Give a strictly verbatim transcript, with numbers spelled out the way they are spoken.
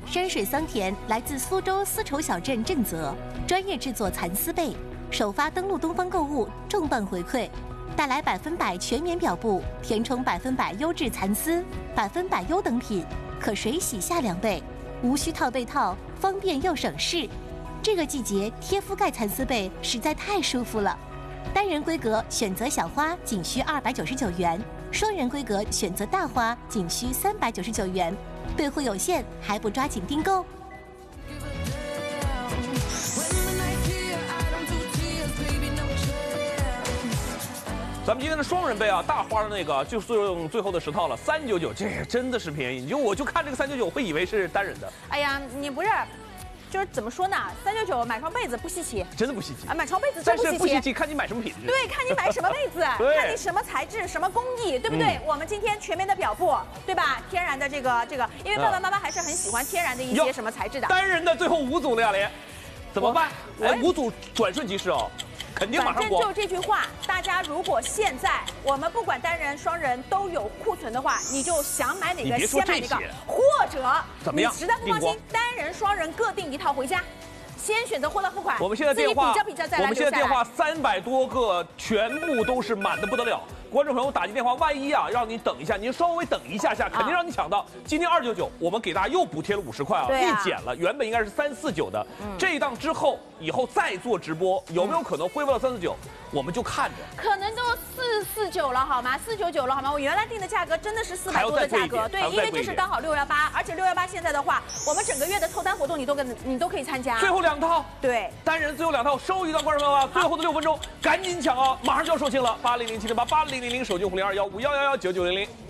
山水桑田来自苏州丝绸小镇正泽，专业制作蚕丝被，首发登录东方购物，重磅回馈，带来百分百全棉表布，填充百分百优质蚕丝，百分百优等品，可水洗夏凉被，无需套被套，方便又省事。这个季节贴覆盖蚕丝被实在太舒服了。单人规格选择小花仅需二百九十九元，双人规格选择大花仅需三百九十九元。备货有限，还不抓紧订购？ 咱们今天的双人被啊，大花的那个就是用最后的十套了，三九九，这真的是便宜。你就我就看这个三九九，会以为是单人的。 哎呀，你不是。就是怎么说呢？三九九买双被子不稀奇， 真的不稀奇啊！买双被子真不稀奇， 但是不稀奇，看你买什么品质。 对，看你买什么被子，看你什么材质、什么工艺，对不对？嗯、我们今天全棉的表布，对吧？天然的这个这个，因为爸爸妈妈还是很喜欢天然的一些什么材质的。 单人的最后五组了，亚莲，怎么办？哎，五组转瞬即逝哦。肯定马上过。 反正就这句话，大家如果现在我们不管单人、双人都有库存的话，你就想买哪个先买哪个，或者怎么样？ 你实在不放心，单人、双人各订一套回家。先选择货到付款。 我们现在电话， 比较比较再来。 我们现在电话三百多个，全部都是满的不得了。观众朋友打进电话，万一啊让你等一下，您稍微等一下下，肯定让你抢到。今天二九九，我们给大家又补贴了五十块啊，立减了，原本应该是三四九的。这一档之后，以后再做直播，有没有可能恢复到三四九？我们就看着。 可能都四四九了好吗？四九九了好吗？我原来定的价格真的是四百多的价格，对，因为这是刚好六幺八，而且六幺八现在的话，我们整个月的凑单活动你都跟你都可以参加。 最后两套， 对， 单人最后两套收一档，观众朋友啊，最后的六分钟赶紧抢啊，马上就要售罄了，八零零七零八八零零零手机红零二幺五幺幺幺九九零零。